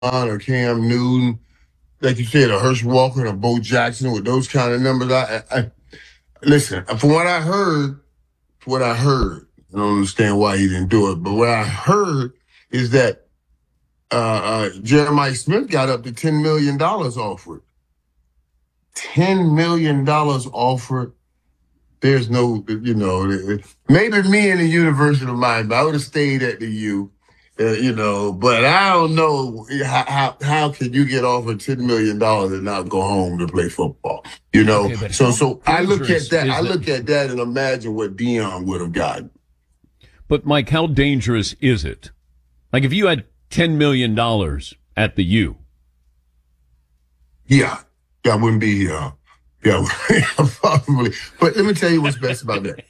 or Cam Newton, like you said, or Herschel Walker or Bo Jackson with those kind of numbers. Listen, from what I heard, I don't understand why he didn't do it, but what I heard is that Jeremiah Smith got up to $10 million offered. $10 million offered. There's no, maybe me and the University of Miami, I would have stayed at the U, but I don't know how can you get offered $10 million and not go home to play football, Okay, but So I look at dangerous that, is and imagine what Dion would have gotten. But Mike, how dangerous is it? Like if you had $10 million at the U. Yeah, I wouldn't be here. Yeah, probably. But let me tell you what's best about that.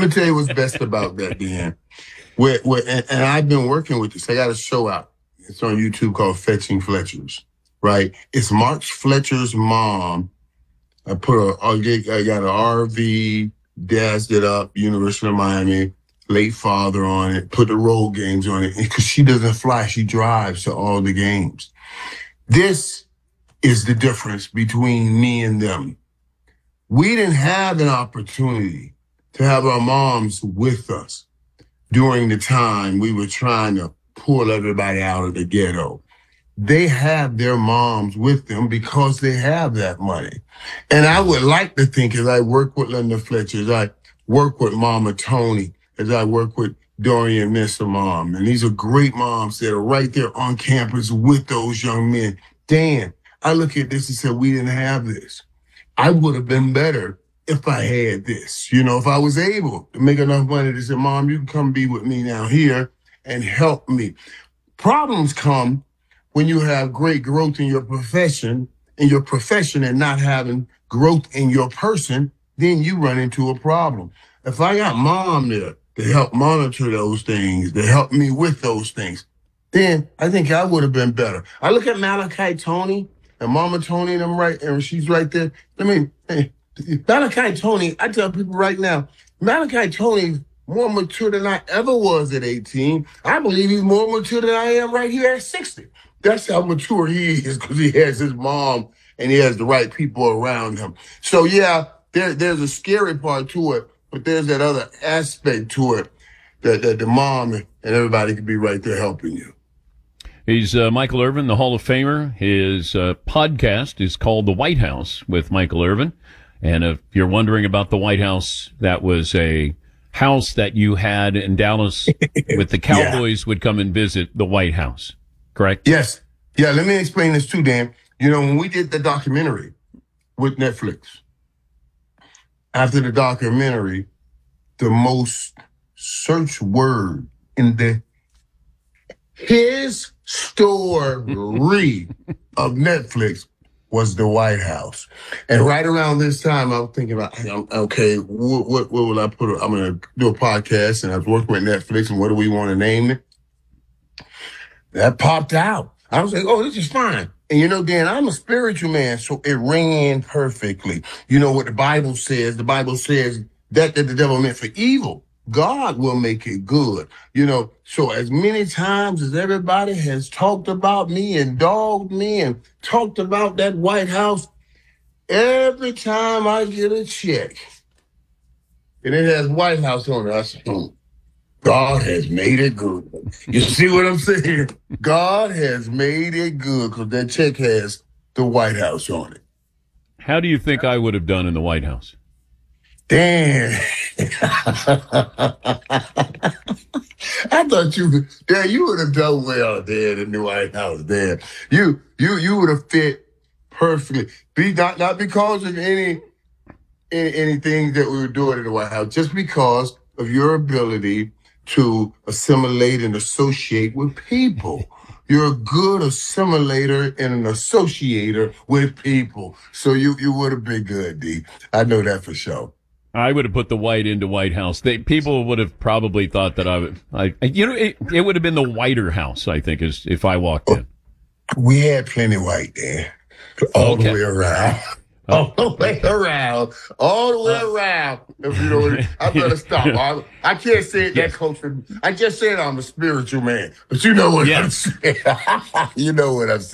Dan. And I've been working with this. I got a show out. It's on YouTube called Fetching Fletchers, right? It's Mark Fletcher's mom. I got an RV, dazzed it up, University of Miami, late father on it, put the road games on it. Because she doesn't fly, she drives to all the games. This is the difference between me and them. We didn't have an opportunity to have our moms with us during the time we were trying to pull everybody out of the ghetto. They have their moms with them because they have that money. And I would like to think, as I work with Linda Fletcher, as I work with Mama Tony, as I work with Dorian Missa Mom, and these are great moms that are right there on campus with those young men. Dan, I look at this and say, we didn't have this. I would have been better if I had this, if I was able to make enough money to say, Mom, you can come be with me now here and help me. Problems come when you have great growth in your profession and not having growth in your person, then you run into a problem. If I got Mom there to help monitor those things, to help me with those things, then I think I would have been better. I look at Malachi Tony and Mama Tony and them and she's right there. Malachi Tony, I tell people right now, Malachi Tony more mature than I ever was at 18. I believe he's more mature than I am right here at 60. That's how mature he is because he has his mom and he has the right people around him. So yeah, there's a scary part to it, but there's that other aspect to it that the mom and everybody can be right there helping you. He's Michael Irvin, the Hall of Famer. His podcast is called The White House with Michael Irvin. And if you're wondering about the White House, that was a house that you had in Dallas with the Cowboys would come and visit the White House, correct? Yes. Yeah, let me explain this too, Dan. When we did the documentary with Netflix, after the documentary, the most searched word in his story of Netflix was the White House. And right around this time, I was thinking about, okay, what will I put? I'm going to do a podcast, and I was working with Netflix, and what do we want to name it? That popped out. I was like, oh, this is fine. And Dan, I'm a spiritual man, so it rang in perfectly. You know what the Bible says? The Bible says that the devil meant for evil, God will make it good. So as many times as everybody has talked about me and dogged me and talked about that White House, every time I get a check and it has White House on it, I say, God has made it good. You see what I'm saying? God has made it good because that check has the White House on it. How do you think I would have done in the White House? Dan, I thought you would have done well there in the White House, Dan. You would have fit perfectly. Not because of anything that we were doing in the White House, just because of your ability to assimilate and associate with people. You're a good assimilator and an associator with people. So you would have been good, D. I know that for sure. I would have put the white into White House. People would have probably thought that it would have been the whiter house, I think, if I walked in. We had plenty white there, all the way around. All the way around. All the way around. If you know what I better stop. I can't say it that close. I just said I'm a spiritual man. But you know what I'm saying. You know what I'm saying.